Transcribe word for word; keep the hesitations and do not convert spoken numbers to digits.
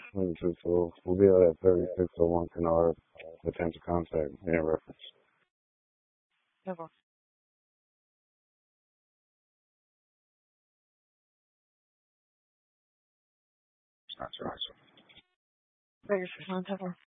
One two two. We'll be out at thirty-six oh one Kennard. Potential contact in reference. Never. That's right. thirty-six one, Never.